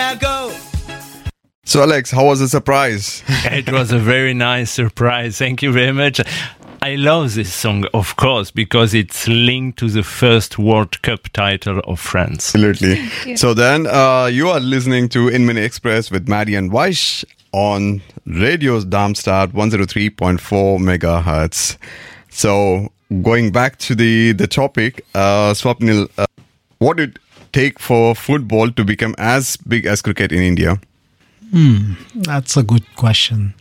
now go. So, Alex, how was the surprise? It was a very nice surprise. Thank you very much. I love this song, of course, because it's linked to the first World Cup title of France. Absolutely. Yeah. So then you are listening to In Mini Express with Maddie and Vaish on Radio Darmstadt 103.4 megahertz. So going back to the topic, Swapnil, what did it take for football to become as big as cricket in India? That's a good question.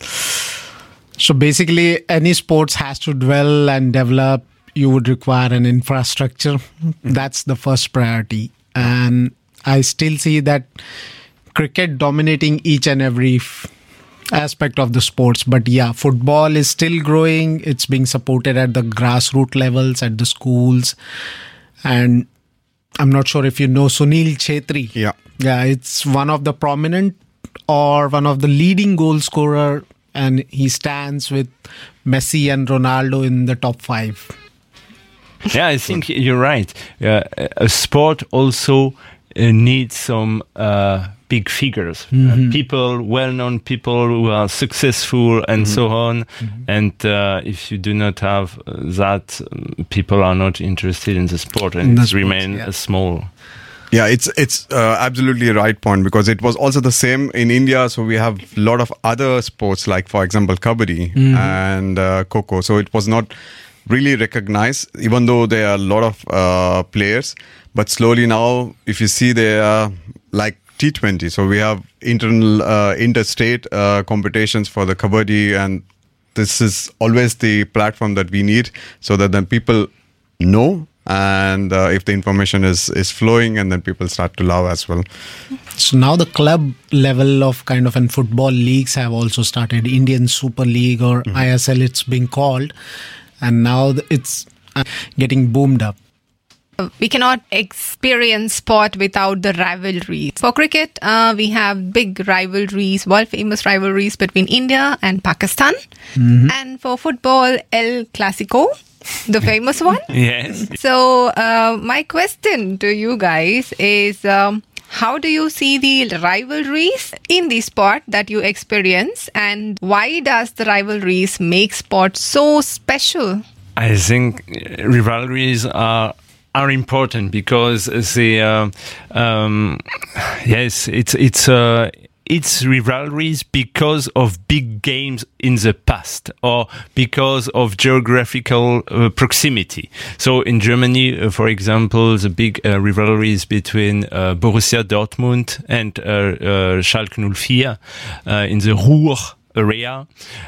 So basically, any sports has to dwell and develop. You would require an infrastructure. That's the first priority. And I still see that cricket dominating each and every aspect of the sports. But yeah, football is still growing. It's being supported at the grassroots levels, at the schools. And I'm not sure if you know Sunil Chhetri. Yeah, it's one of the prominent or one of the leading goal scorer, and he stands with Messi and Ronaldo in the top 5. Yeah, I think you're right. A sport also needs some big figures, people, well-known people who are successful and so on. And if you do not have that, people are not interested in the sport and it remains small. Yeah, it's absolutely a right point, because it was also the same in India. So we have a lot of other sports, like, for example, Kabaddi and Kho-Kho. So it was not really recognized, even though there are a lot of players. But slowly now, if you see, there are like T20. So we have interstate competitions for the Kabaddi, and this is always the platform that we need, so that then people know. And if the information is flowing, and then people start to love as well. So now the club level of kind of and football leagues have also started. Indian Super League or ISL it's being called. And now it's getting boomed up. We cannot experience sport without the rivalries. For cricket, we have big rivalries, world-famous rivalries between India and Pakistan. And for football, El Clasico, the famous one. Yes. So my question to you guys is, how do you see the rivalries in the sport that you experience, and why does the rivalries make sport so special? I think rivalries are important because it's rivalries because of big games in the past or because of geographical proximity. So in Germany, for example, the big rivalries between Borussia Dortmund and Schalke 04 in the Ruhr area,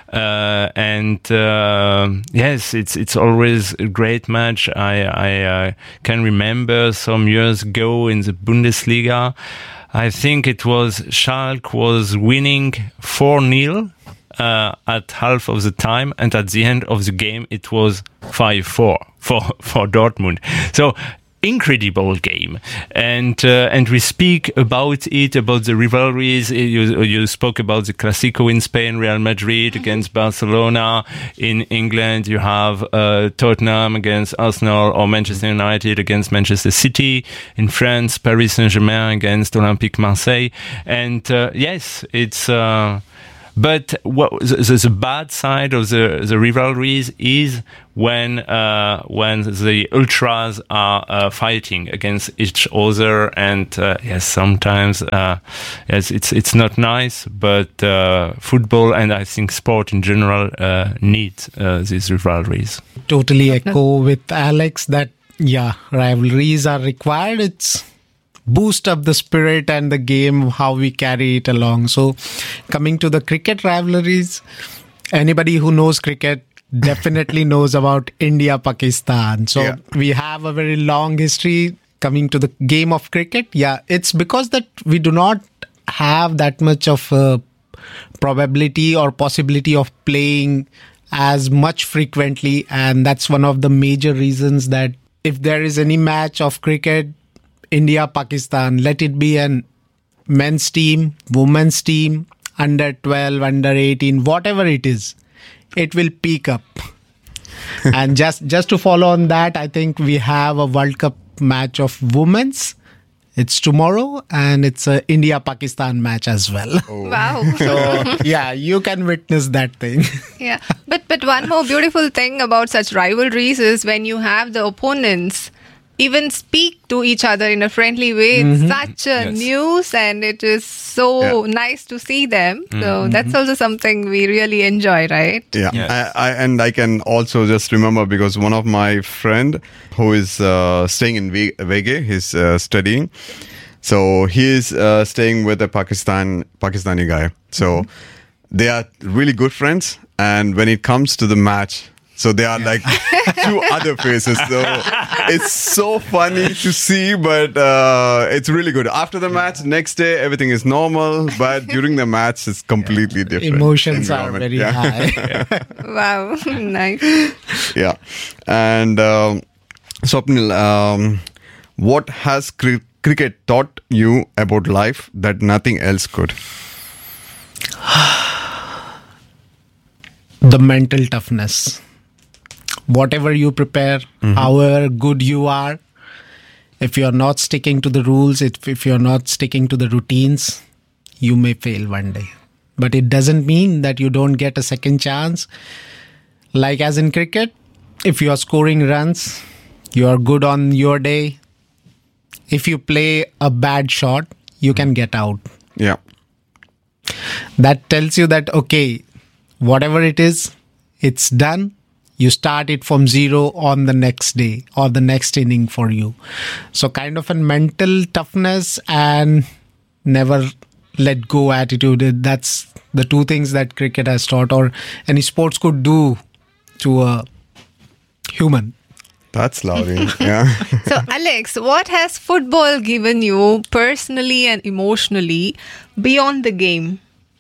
yes, it's always a great match. I can remember some years ago in the Bundesliga, I think it was Schalke was winning 4-0 at half of the time, and at the end of the game it was 5-4 for Dortmund. So incredible game, and we speak about it, about the rivalries. You spoke about the Clasico in Spain, Real Madrid against Barcelona. In England, you have Tottenham against Arsenal, or Manchester United against Manchester City. In France, Paris Saint-Germain against Olympique Marseille. And yes, it's but the bad side of the rivalries is when the ultras are fighting against each other, and yes, sometimes yes, it's not nice. But football, and I think sport in general, needs these rivalries. Totally echo with Alex that rivalries are required. It's boost up the spirit and the game, how we carry it along. So coming to the cricket rivalries, anybody who knows cricket definitely knows about India-Pakistan. So we have a very long history coming to the game of cricket. Yeah, it's because that we do not have that much of probability or possibility of playing as much frequently. And that's one of the major reasons that if there is any match of cricket, India, Pakistan, let it be an men's team, women's team, under 12, under 18, whatever it is, it will peak up. And just to follow on that, I think we have a World Cup match of women's It's tomorrow, and it's a India-Pakistan match as well. Wow. So yeah, you can witness that thing. Yeah, but one more beautiful thing about such rivalries is when you have the opponents even speak to each other in a friendly way. It's such a news, and it is so nice to see them. So that's also something we really enjoy, right? Yeah, Yes. I can also just remember because one of my friend who is staying in Vege, he's studying. So he is staying with a Pakistani guy. So they are really good friends. And when it comes to the match, so they are like two other faces. So it's so funny to see, but it's really good. After the match, next day, everything is normal. But during the match, it's completely different. Emotions are environment. very high. Wow, nice. Yeah. And Swapnil, what has cricket taught you about life that nothing else could? The mental toughness. Whatever you prepare, however good you are, if you're not sticking to the rules, if you're not sticking to the routines, you may fail one day. But it doesn't mean that you don't get a second chance. Like as in cricket, if you're scoring runs, you're good on your day. If you play a bad shot, you can get out. Yeah. That tells you that, okay, whatever it is, it's done. You start it from zero on the next day or the next inning for you. So kind of a mental toughness and never let go attitude. That's the two things that cricket has taught, or any sports could do to a human. That's lovely. Yeah. So, Alex, what has football given you personally and emotionally beyond the game?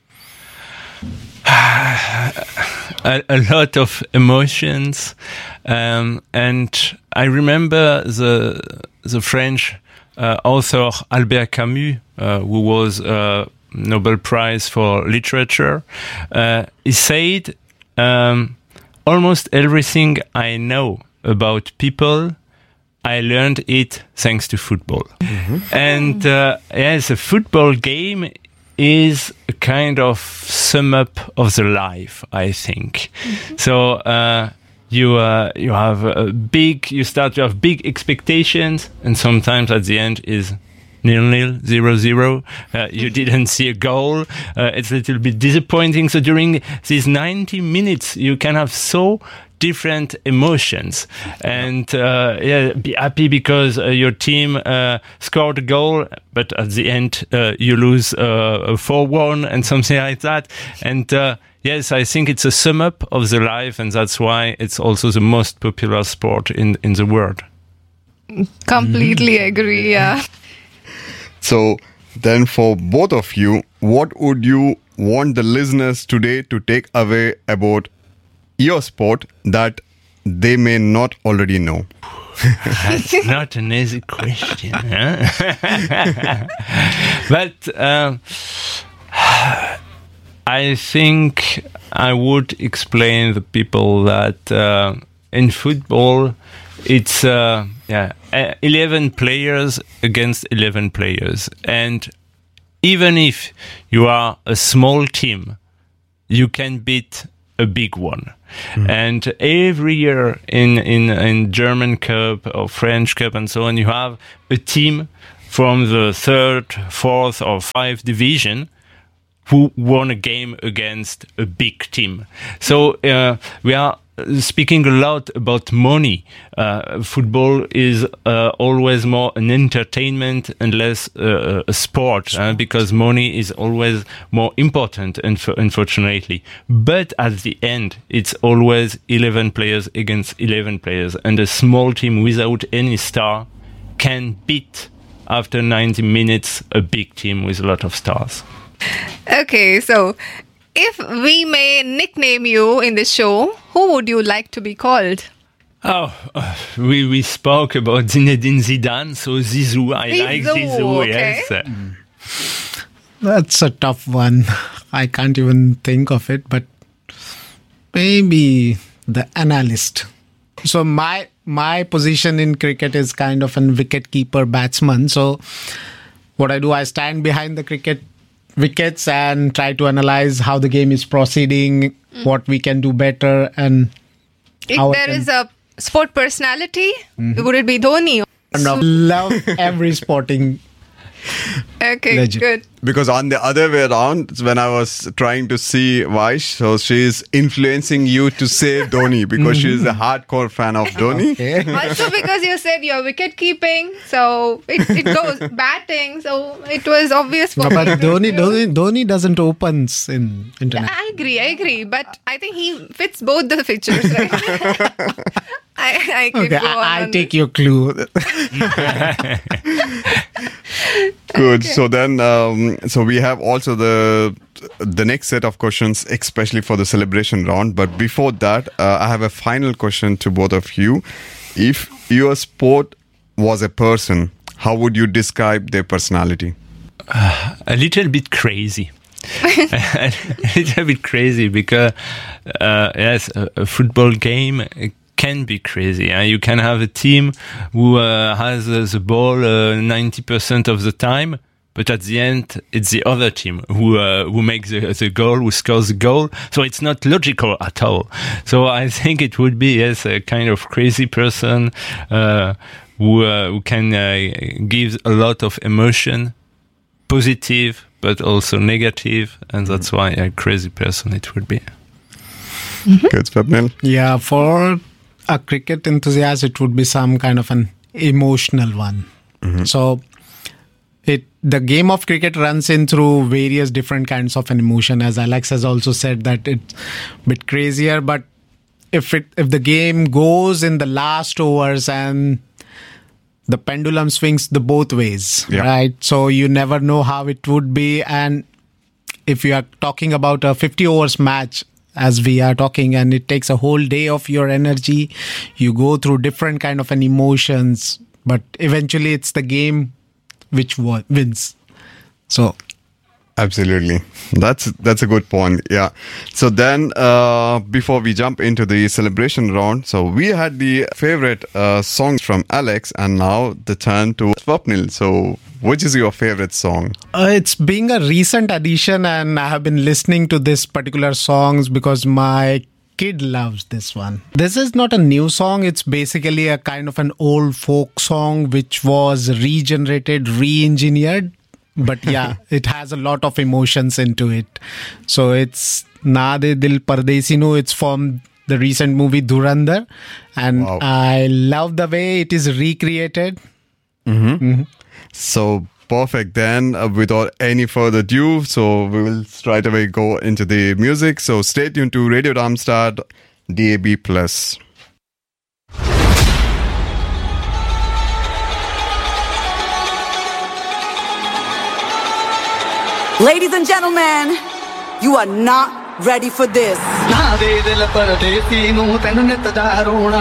A lot of emotions, and I remember the French author Albert Camus, who was Nobel Prize for Literature. He said, almost everything I know about people, I learned it thanks to football. And yes, a football game is a kind of sum up of the life, I think. So you have you start to have big expectations, and sometimes at the end is 0-0, 0-0. You didn't see a goal. It's a little bit disappointing. So during these 90 minutes, you can have so different emotions, and be happy because your team scored a goal, but at the end you lose 4-1 and something like that. And yes, I think it's a sum up of the life, and that's why it's also the most popular sport in the world. Completely agree, yeah. So then for both of you, what would you want the listeners today to take away about your sport that they may not already know? That's not an easy question, huh? But I think I would explain the people that in football it's 11 players against 11 players, and even if you are a small team, you can beat a big one. And every year in German Cup or French Cup and so on, you have a team from the 3rd, 4th or 5th division who won a game against a big team. So we are speaking a lot about money. Football is always more an entertainment and less a sport, because money is always more important, unfortunately. But at the end, it's always 11 players against 11 players, and a small team without any star can beat, after 90 minutes, a big team with a lot of stars. Okay, so if we may nickname you in the show, who would you like to be called? Oh, we spoke about Zinedine Zidane, so Zizou. I like Zizou, okay. Yes. That's a tough one. I can't even think of it, but maybe the analyst. So my position in cricket is kind of an wicket keeper batsman. So what I do, I stand behind the cricket wickets and try to analyze how the game is proceeding, what we can do better, and If how there is a sport personality, would it be Dhoni? love every sporting Okay, Legend. good. Because on the other way around, when I was trying to see Vaish, so she's influencing you to save Dhoni because she's a hardcore fan of Dhoni. Okay. Also because you said you're wicket keeping, so it goes batting, so it was obvious for No, me. but Dhoni doesn't opens in international. I agree, but I think he fits both the features, right? I can Okay, go on I on take your clue. Good. So then, so we have also the next set of questions, especially for the celebration round. But before that, I have a final question to both of you. If your sport was a person, how would you describe their personality? A little bit crazy. A little bit crazy because, yes, a football game can be crazy. You can have a team who has the ball 90% of the time, but at the end, it's the other team who makes the goal, who scores the goal. So it's not logical at all. So I think it would be, yes, a kind of crazy person who can give a lot of emotion, positive, but also negative. And that's why a crazy person it would be. Good, Swapnil. Yeah, for a cricket enthusiast, it would be some kind of an emotional one. So the game of cricket runs in through various different kinds of an emotion. As Alex has also said, that it's a bit crazier, but if the game goes in the last overs and the pendulum swings the both ways, Yeah. right? So you never know how it would be. And if you are talking about a 50 overs match, as we are talking, and it takes a whole day of your energy, you go through different kind of an emotions, but eventually it's the game which wins. So Absolutely. That's a good point. Yeah. So then, before we jump into the celebration round, so we had the favorite songs from Alex, and now the turn to Swapnil. So which is your favorite song? it's being a recent addition, and I have been listening to this particular songs because my kid loves this one. This is not a new song. It's basically a kind of an old folk song which was regenerated, re-engineered. But yeah, it has a lot of emotions into it. So it's Na De Dil Pardesi No. It's from the recent movie Dhurandhar. And Wow. I love the way it is recreated. So perfect. Then, without any further ado, so we will straight away go into the music. So stay tuned to Radio Darmstadt DAB+. Ladies and gentlemen, you are not ready for this. ਨਾ ਦੇ ਦਿਲ ਪਰਦੇਸੀ ਨੂੰ ਤੈਨੂੰ ਨਿਤ ਦਾ ਰੋਣਾ